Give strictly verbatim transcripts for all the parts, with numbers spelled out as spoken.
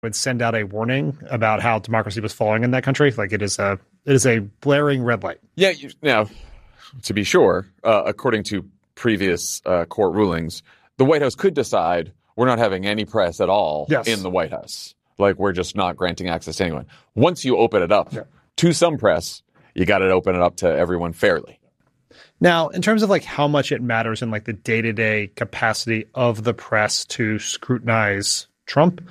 would send out a warning about how democracy was falling in that country. Like it is a it is a blaring red light. Yeah. You, now, to be sure, uh, according to previous uh, court rulings, the White House could decide we're not having any press at all yes. in the White House. Like we're just not granting access to anyone. Once you open it up yeah. to some press, you got to open it up to everyone fairly. Now, in terms of like how much it matters in like the day-to-day capacity of the press to scrutinize Trump,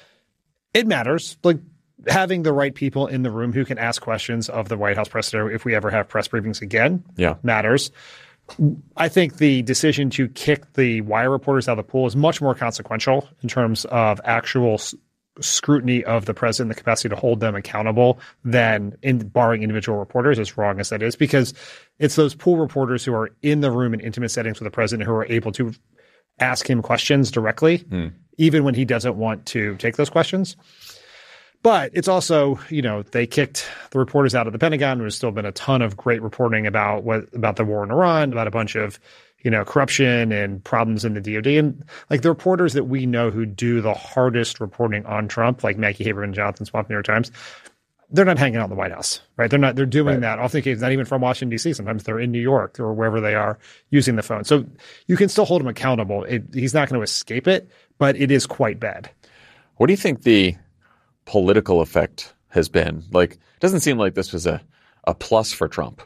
it matters. Like having the right people in the room who can ask questions of the White House press secretary if we ever have press briefings again yeah. matters. I think the decision to kick the wire reporters out of the pool is much more consequential in terms of actual s- scrutiny of the president, the capacity to hold them accountable than in barring individual reporters, as wrong as that is, because it's those pool reporters who are in the room in intimate settings with the president who are able to ask him questions directly, mm. even when he doesn't want to take those questions. But it's also, you know, they kicked the reporters out of the Pentagon. There's still been a ton of great reporting about what about the war in Iran, about a bunch of, you know, corruption and problems in the D O D. And like the reporters that we know who do the hardest reporting on Trump, like Maggie Haberman, Jonathan Swamp, New York Times, they're not hanging out in the White House, right? They're not, they're doing right. that. Often cases, not even from Washington, D C. Sometimes they're in New York or wherever they are using the phone. So you can still hold him accountable. It, he's not going to escape it, but it is quite bad. What do you think the political effect has been? Like, it doesn't seem like this was a, a plus for Trump.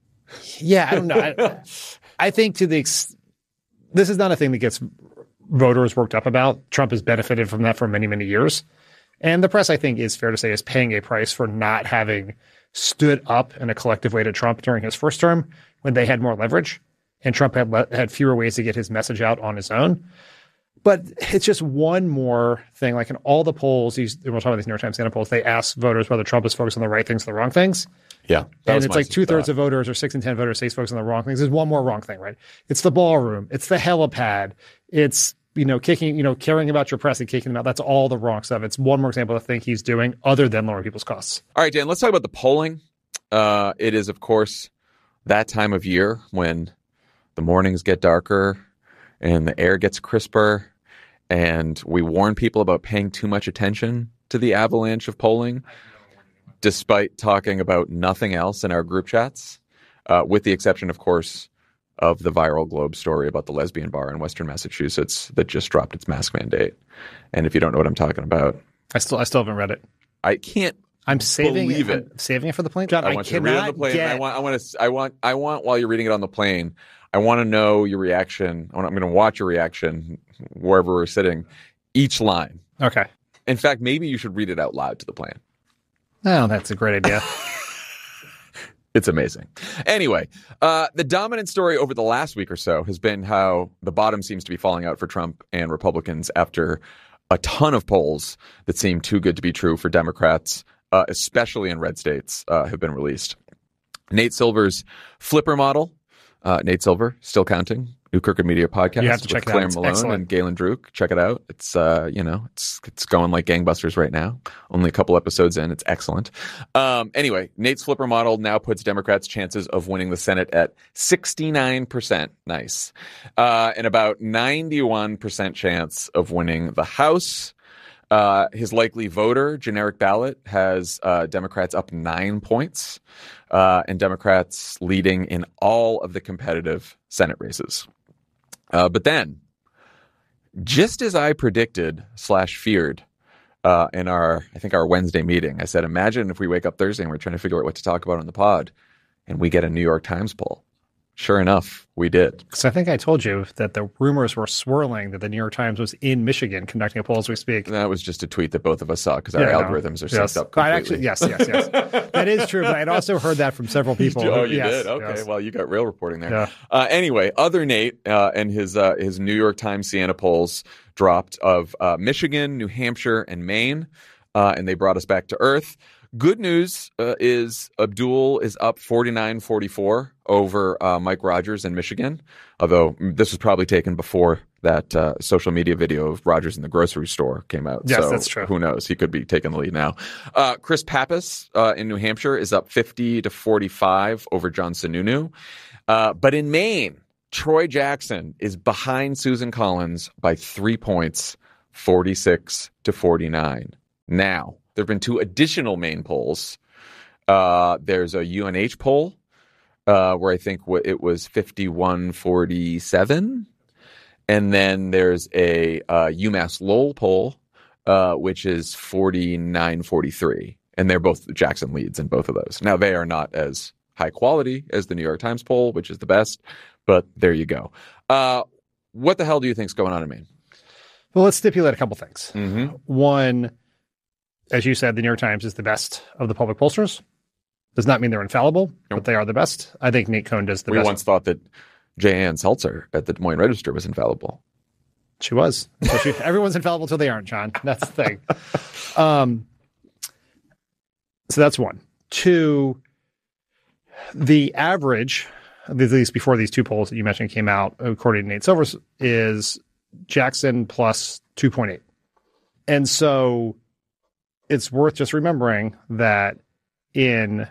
Yeah, I don't know. I, I think to the ex- this is not a thing that gets voters worked up about. Trump has benefited from that for many, many years. And the press, I think, is fair to say, is paying a price for not having stood up in a collective way to Trump during his first term when they had more leverage and Trump had le- had fewer ways to get his message out on his own. But it's just one more thing. Like in all the polls, these, we're talking about these New York Times Standard polls, they ask voters whether Trump is focused on the right things or the wrong things. Yeah. And it's like two thirds of voters or six in ten voters say he's focused on the wrong things. There's one more wrong thing, right? It's the ballroom. It's the helipad. It's, you know, kicking, you know, caring about your press and kicking them out. That's all the wrong stuff. It's one more example of the thing he's doing other than lowering people's costs. All right, Dan, let's talk about the polling. Uh, it is, of course, that time of year when the mornings get darker and the air gets crisper. And we warn people about paying too much attention to the avalanche of polling, despite talking about nothing else in our group chats, uh, with the exception, of course, of the viral Globe story about the lesbian bar in Western Massachusetts that just dropped its mask mandate. And if you don't know what I'm talking about, I still I still haven't read it. I can't. I'm saving believe it. it. I'm saving it for the plane. John, I I want you to read it on the plane. Get... I want. I want to. I want. I want while you're reading it on the plane. I want to know your reaction. I want, I'm going to watch your reaction wherever we're sitting. Each line. Okay. In fact, maybe you should read it out loud to the plane. Oh, that's a great idea. It's amazing. Anyway, uh, the dominant story over the last week or so has been how the bottom seems to be falling out for Trump and Republicans after a ton of polls that seem too good to be true for Democrats, uh, especially in red states, uh, have been released. Nate Silver's Flipper model. Uh, Nate Silver, still counting. New Crooked Media podcast you have to with check Claire it out. Malone excellent. and Galen Druk. Check it out. It's uh, you know, it's it's going like gangbusters right now. Only a couple episodes in. It's excellent. Um, anyway, Nate's Flipper model now puts Democrats' chances of winning the Senate at sixty-nine percent. Nice. Uh, and about ninety-one percent chance of winning the House. Uh, his likely voter, generic ballot, has uh, Democrats up nine points uh, and Democrats leading in all of the competitive Senate races. Uh, but then, just as I predicted slash feared uh, in our, I think our Wednesday meeting, I said, imagine if we wake up Thursday and we're trying to figure out what to talk about on the pod and we get a New York Times poll. Sure enough, we did. Because I think I told you that the rumors were swirling that the New York Times was in Michigan conducting a poll as we speak. That was just a tweet that both of us saw because our yeah, algorithms no. are synced yes. up completely. I actually, yes, yes, yes. That is true, but I'd also heard that from several people. Oh, you yes, did? Okay, yes. well, you got real reporting there. Yeah. Uh, anyway, other Nate uh, and his uh, his New York Times Siena polls dropped of uh, Michigan, New Hampshire, and Maine, uh, and they brought us back to earth. Good news uh, is Abdul is up forty-nine forty-four over uh, Mike Rogers in Michigan, although this was probably taken before that uh, social media video of Rogers in the grocery store came out. Yes, so that's true. Who knows? He could be taking the lead now. Uh, Chris Pappas uh, in New Hampshire is up fifty to forty-five over John Sununu. Uh, but in Maine, Troy Jackson is behind Susan Collins by three points, forty-six to forty-nine. Now, there have been two additional Maine polls. Uh, there's a U N H poll uh, where I think it was fifty-one forty-seven. And then there's a uh, UMass Lowell poll, uh, which is forty-nine forty-three. And they're both Jackson leads in both of those. Now, they are not as high quality as the New York Times poll, which is the best. But there you go. Uh, what the hell do you think's going on in Maine? Well, let's stipulate a couple things. Mm-hmm. One, as you said, the New York Times is the best of the public pollsters. Does not mean they're infallible, nope. but they are the best. I think Nate Cohn does the we best. We once thought that J. Ann Seltzer at the Des Moines Register was infallible. She was. So she, everyone's infallible until they aren't, John. That's the thing. Um, so that's one. Two, the average, at least before these two polls that you mentioned came out, according to Nate Silver, is Jackson plus two point eight. And so it's worth just remembering that in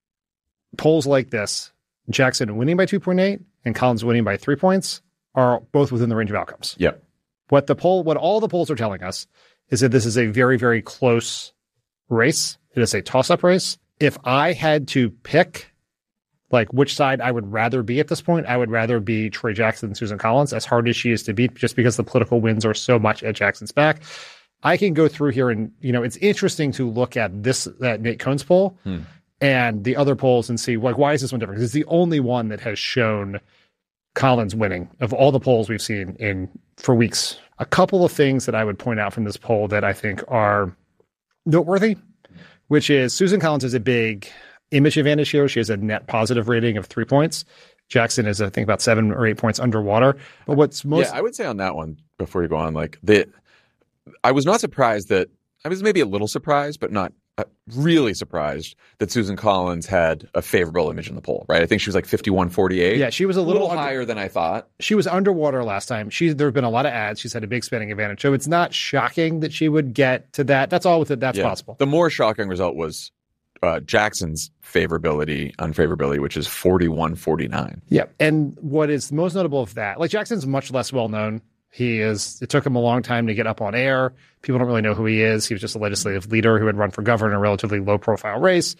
polls like this, Jackson winning by two point eight and Collins winning by three points are both within the range of outcomes. Yep. What the poll, what all the polls are telling us is that this is a very, very close race. It is a toss-up race. If I had to pick like which side I would rather be at this point, I would rather be Troy Jackson than Susan Collins, as hard as she is to beat, just because the political winds are so much at Jackson's back. I can go through here and, you know, it's interesting to look at this, that Nate Cohn's poll hmm. and the other polls and see, like, why is this one different? Because it's the only one that has shown Collins winning of all the polls we've seen in for weeks. A couple of things that I would point out from this poll that I think are noteworthy, which is Susan Collins has a big image advantage here. She has a net positive rating of three points. Jackson is, I think, about seven or eight points underwater. But what's most... Yeah, I would say on that one, before you go on, like, the, I was not surprised that, I was maybe a little surprised, but not uh, really surprised that Susan Collins had a favorable image in the poll, right? I think she was like fifty-one forty-eight. Yeah, she was a little, little under, higher than I thought. She was underwater last time. She There have been a lot of ads. She's had a big spending advantage. So it's not shocking that she would get to that. That's all with it. That's yeah. possible. The more shocking result was Uh, Jackson's favorability, unfavorability, which is forty-one forty-nine. Yeah. And what is most notable of that, like Jackson's much less well known. He is, it took him a long time to get up on air. People don't really know who he is. He was just a legislative leader who had run for governor in a relatively low profile race.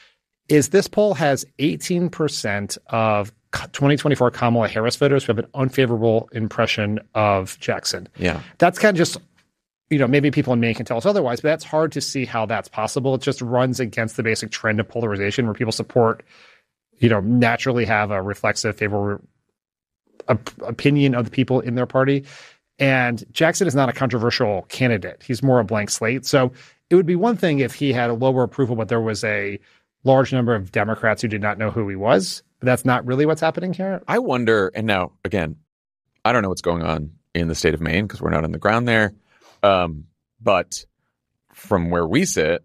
Is this poll has eighteen percent of twenty twenty-four Kamala Harris voters who have an unfavorable impression of Jackson. Yeah. That's kind of just, you know, maybe people in Maine can tell us otherwise, but that's hard to see how that's possible. It just runs against the basic trend of polarization where people support, you know, naturally have a reflexive, favorable op- opinion of the people in their party. And Jackson is not a controversial candidate. He's more a blank slate. So it would be one thing if he had a lower approval, but there was a large number of Democrats who did not know who he was. But that's not really what's happening here. I wonder, and now, again, I don't know what's going on in the state of Maine because we're not on the ground there. Um, but from where we sit,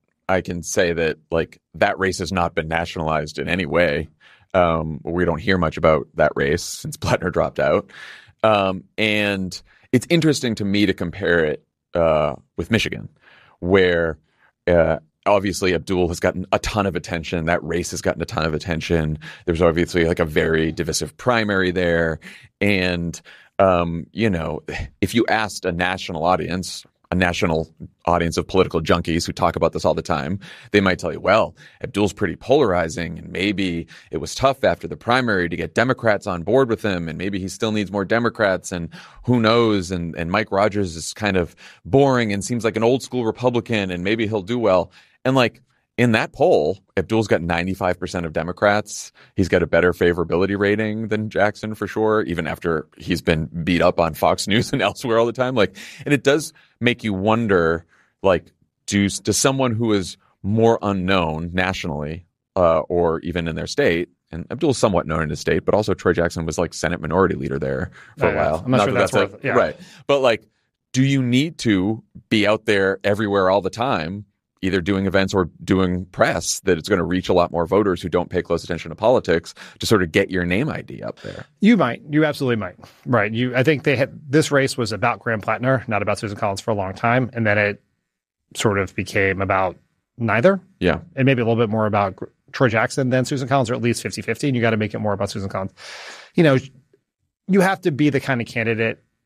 I can say that like that race has not been nationalized in any way. Um, we don't hear much about that race since Blatner dropped out. Um, and it's interesting to me to compare it uh, with Michigan, where uh, obviously Abdul has gotten a ton of attention. That race has gotten a ton of attention. There's obviously like a very divisive primary there. And Um, you know, if you asked a national audience, a national audience of political junkies who talk about this all the time, they might tell you, well, Abdul's pretty polarizing and maybe it was tough after the primary to get Democrats on board with him and maybe he still needs more Democrats and who knows, and, and Mike Rogers is kind of boring and seems like an old school Republican and maybe he'll do well. And like, in that poll, Abdul's got ninety-five percent of Democrats. He's got a better favorability rating than Jackson for sure, even after he's been beat up on Fox News and elsewhere all the time. Like, and it does make you wonder, like, do, does someone who is more unknown nationally uh, or even in their state, and Abdul's somewhat known in his state, but also Troy Jackson was like Senate minority leader there for oh, a yeah. while. I'm not, not sure that that's, that's worth a, it. Yeah. Right. But like, do you need to be out there everywhere all the time, either doing events or doing press, that it's going to reach a lot more voters who don't pay close attention to politics to sort of get your name I D up there? You might. You absolutely might. Right. You. I think they had this race was about Graham Plattner, not about Susan Collins for a long time. And then it sort of became about neither. Yeah. And maybe a little bit more about Gr- Troy Jackson than Susan Collins, or at least fifty-fifty. And you got to make it more about Susan Collins. You know, you have to be the kind of candidate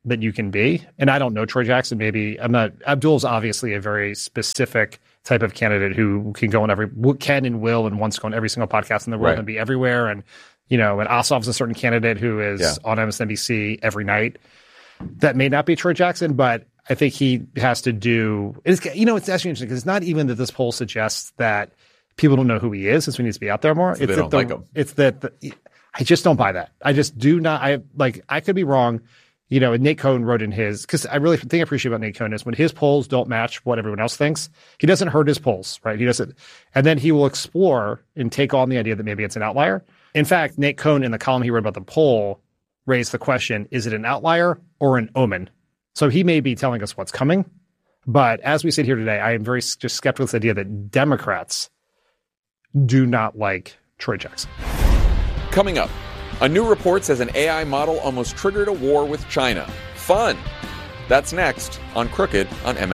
that you can be. And I don't know Troy Jackson. Maybe I'm not. Abdul's obviously a very specific type of candidate who can go on every, can and will and wants to go on every single podcast in the world Right. and be everywhere. And, you know, and Ossoff's a certain candidate who is Yeah. on M S N B C every night. That may not be Troy Jackson, but I think he has to do, it's, you know, it's actually interesting because it's not even that this poll suggests that people don't know who he is, since we need to be out there more. So it's they that don't the, like him. It's that the, I just don't buy that. I just do not. I like, I could be wrong. You know, and Nate Cohn wrote in his, because I really think I appreciate about Nate Cohn is when his polls don't match what everyone else thinks, he doesn't hurt his polls, right? He doesn't, and then he will explore and take on the idea that maybe it's an outlier. In fact, Nate Cohn in the column he wrote about the poll raised the question, is it an outlier or an omen? So he may be telling us what's coming. But as we sit here today, I am very just skeptical of this idea that Democrats do not like Troy Jackson. Coming up, a new report says an A I model almost triggered a war with China. Fun! That's next on Crooked on M S N B C.